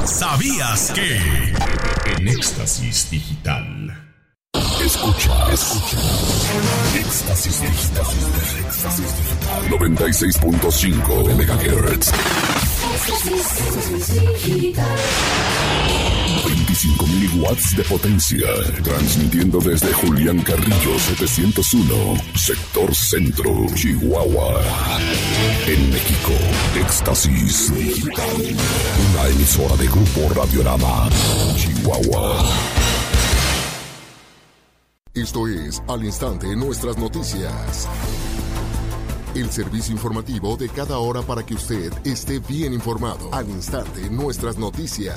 ¿Sabías que? En Éxtasis Digital. Escucha. Éxtasis Digital. 96.5 MHz. 25.000 watts de potencia. Transmitiendo desde Julián Carrillo 701, Sector Centro, Chihuahua. En México, Éxtasis Digital. Una emisora de Grupo Radiorama, Chihuahua. Esto es Al Instante Nuestras Noticias. El servicio informativo de cada hora para que usted esté bien informado. Al Instante Nuestras Noticias.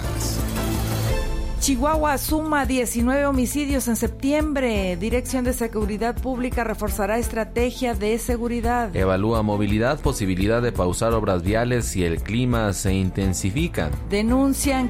Chihuahua suma 19 homicidios en septiembre. Dirección de Seguridad Pública reforzará estrategia de seguridad. Evalúa movilidad, posibilidad de pausar obras viales si el clima se intensifica. Denuncian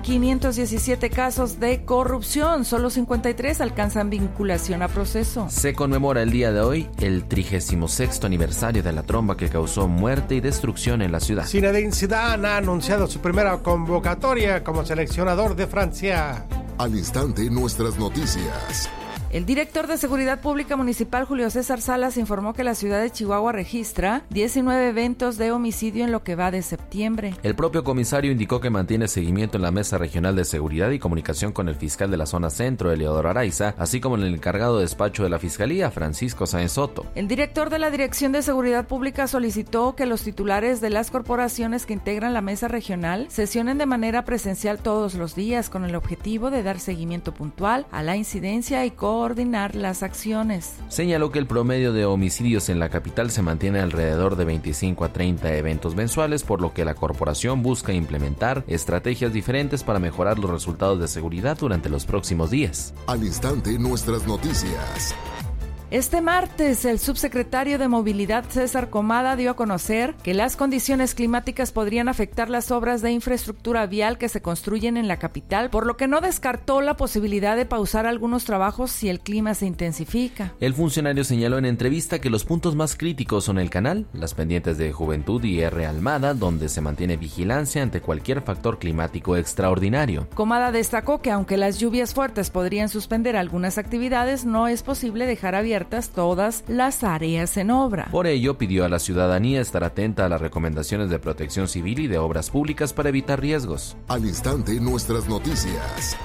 517 casos de corrupción. Solo 53 alcanzan vinculación a proceso. Se conmemora el día de hoy el 36º aniversario de la tromba que causó muerte y destrucción en la ciudad. Zinedine Zidane ha anunciado su primera convocatoria como seleccionador de Francia. Al Instante Nuestras Noticias. El director de Seguridad Pública Municipal, Julio César Salas, informó que la ciudad de Chihuahua registra 19 eventos de homicidio en lo que va de septiembre. El propio comisario indicó que mantiene seguimiento en la Mesa Regional de Seguridad y comunicación con el fiscal de la zona centro, Eleodoro Araiza, así como en el encargado de despacho de la Fiscalía, Francisco Sáenz Soto. El director de la Dirección de Seguridad Pública solicitó que los titulares de las corporaciones que integran la Mesa Regional sesionen de manera presencial todos los días con el objetivo de dar seguimiento puntual a la incidencia y coordinar las acciones. Señaló que el promedio de homicidios en la capital se mantiene alrededor de 25 a 30 eventos mensuales, por lo que la corporación busca implementar estrategias diferentes para mejorar los resultados de seguridad durante los próximos días. Al Instante Nuestras Noticias. Este martes, el subsecretario de Movilidad, César Comada, dio a conocer que las condiciones climáticas podrían afectar las obras de infraestructura vial que se construyen en la capital, por lo que no descartó la posibilidad de pausar algunos trabajos si el clima se intensifica. El funcionario señaló en entrevista que los puntos más críticos son el canal, las pendientes de Juventud y R. Almada, donde se mantiene vigilancia ante cualquier factor climático extraordinario. Comada destacó que aunque las lluvias fuertes podrían suspender algunas actividades, no es posible dejar abiertas todas las áreas en obra. Por ello, pidió a la ciudadanía estar atenta a las recomendaciones de protección civil y de obras públicas para evitar riesgos. Al Instante Nuestras Noticias.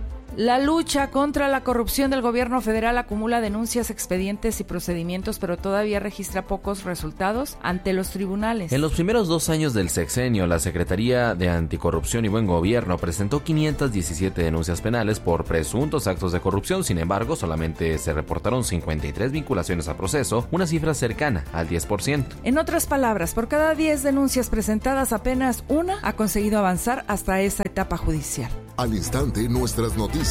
La lucha contra la corrupción del gobierno federal acumula denuncias, expedientes y procedimientos, pero todavía registra pocos resultados ante los tribunales. En los primeros 2 años del sexenio, la Secretaría de Anticorrupción y Buen Gobierno presentó 517 denuncias penales por presuntos actos de corrupción. Sin embargo, solamente se reportaron 53 vinculaciones a proceso, una cifra cercana al 10%. En otras palabras, por cada 10 denuncias presentadas, apenas una ha conseguido avanzar hasta esa etapa judicial. Al Instante Nuestras Noticias.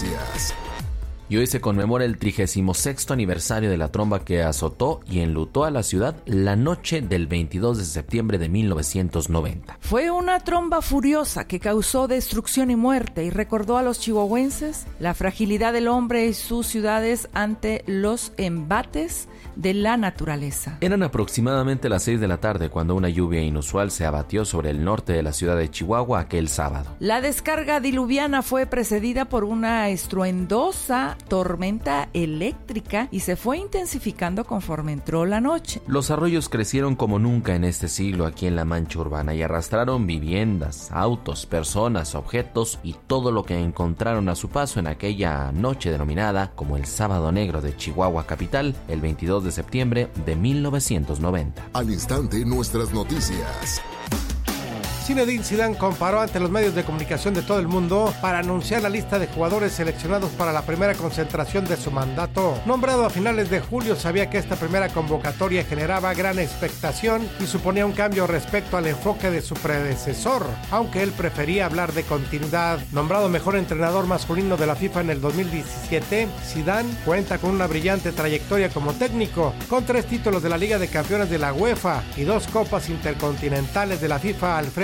Y hoy se conmemora el 36º aniversario de la tromba que azotó y enlutó a la ciudad la noche del 22 de septiembre de 1990. Fue una tromba furiosa que causó destrucción y muerte y recordó a los chihuahuenses la fragilidad del hombre y sus ciudades ante los embates de la naturaleza. Eran aproximadamente las 6 de la tarde cuando una lluvia inusual se abatió sobre el norte de la ciudad de Chihuahua aquel sábado. La descarga diluviana fue precedida por una estruendosa tormenta eléctrica y se fue intensificando conforme entró la noche. Los arroyos crecieron como nunca en este siglo aquí en la mancha urbana y arrastraron viviendas, autos, personas, objetos y todo lo que encontraron a su paso en aquella noche denominada como el Sábado Negro de Chihuahua capital, el 22 de septiembre de 1990. Al Instante Nuestras Noticias. Zinedine Zidane comparó ante los medios de comunicación de todo el mundo para anunciar la lista de jugadores seleccionados para la primera concentración de su mandato. Nombrado a finales de julio, sabía que esta primera convocatoria generaba gran expectación y suponía un cambio respecto al enfoque de su predecesor, aunque él prefería hablar de continuidad. Nombrado mejor entrenador masculino de la FIFA en el 2017, Zidane cuenta con una brillante trayectoria como técnico, con 3 títulos de la Liga de Campeones de la UEFA y 2 copas intercontinentales de la FIFA al frente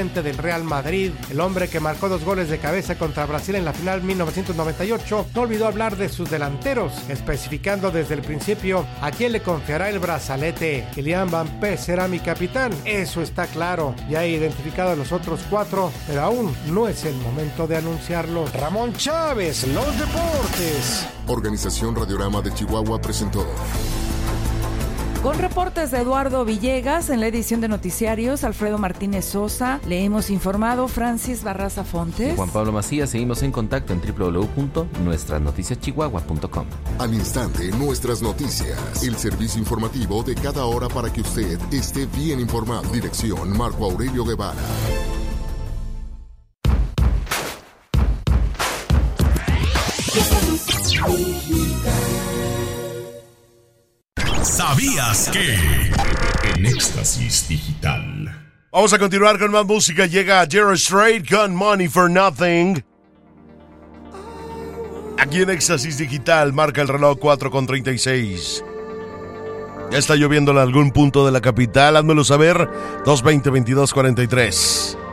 procedente del Real Madrid. El hombre que marcó 2 goles de cabeza contra Brasil en la final 1998 no olvidó hablar de sus delanteros, especificando desde el principio a quién le confiará el brazalete. Kylian Mbappé será mi capitán, eso está claro. Ya he identificado a los otros 4, pero aún no es el momento de anunciarlos. Ramón Chávez, los deportes. Organización Radiorama de Chihuahua presentó. Con reportes de Eduardo Villegas en la edición de noticiarios, Alfredo Martínez Sosa, le hemos informado Francis Barraza Fontes. Y Juan Pablo Macías, seguimos en contacto en www.nuestrasnoticiaschihuahua.com. Al instante, nuestras noticias. El servicio informativo de cada hora para que usted esté bien informado. Dirección Marco Aurelio Guevara. ¿Sabías que? En Éxtasis Digital. Vamos a continuar con más música. Llega Gerald Strait con Money for Nothing. Aquí en Éxtasis Digital marca el reloj 4:36. Ya está lloviendo en algún punto de la capital. Házmelo saber. 220-2243.